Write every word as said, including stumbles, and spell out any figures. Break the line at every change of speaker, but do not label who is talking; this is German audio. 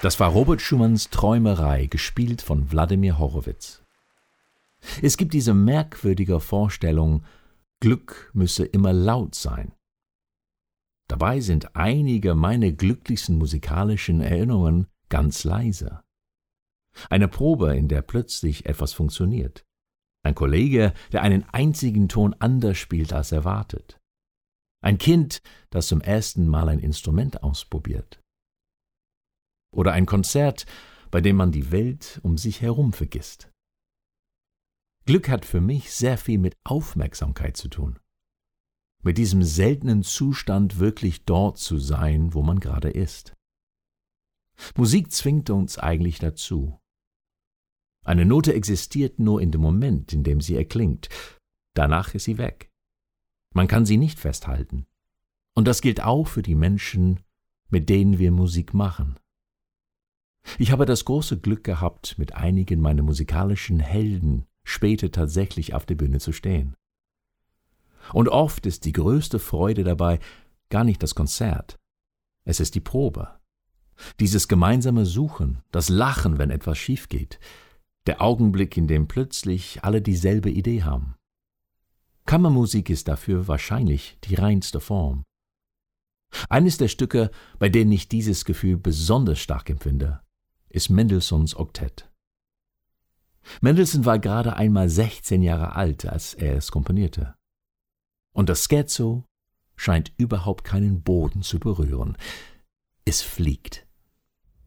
Das war Robert Schumanns Träumerei, gespielt von Wladimir Horowitz. Es gibt diese merkwürdige Vorstellung, Glück müsse immer laut sein. Dabei sind einige meiner glücklichsten musikalischen Erinnerungen ganz leise. Eine Probe, in der plötzlich etwas funktioniert. Ein Kollege, der einen einzigen Ton anders spielt als erwartet. Ein Kind, das zum ersten Mal ein Instrument ausprobiert. Oder ein Konzert, bei dem man die Welt um sich herum vergisst. Glück hat für mich sehr viel mit Aufmerksamkeit zu tun. Mit diesem seltenen Zustand, wirklich dort zu sein, wo man gerade ist. Musik zwingt uns eigentlich dazu. Eine Note existiert nur in dem Moment, in dem sie erklingt. Danach ist sie weg. Man kann sie nicht festhalten. Und das gilt auch für die Menschen, mit denen wir Musik machen. Ich habe das große Glück gehabt, mit einigen meiner musikalischen Helden später tatsächlich auf der Bühne zu stehen. Und oft ist die größte Freude dabei gar nicht das Konzert. Es ist die Probe. Dieses gemeinsame Suchen, das Lachen, wenn etwas schief geht, der Augenblick, in dem plötzlich alle dieselbe Idee haben. Kammermusik ist dafür wahrscheinlich die reinste Form. Eines der Stücke, bei denen ich dieses Gefühl besonders stark empfinde, ist Mendelssohns Oktett. Mendelssohn war gerade einmal sechzehn Jahre alt, als er es komponierte. Und das Scherzo scheint überhaupt keinen Boden zu berühren. Es fliegt.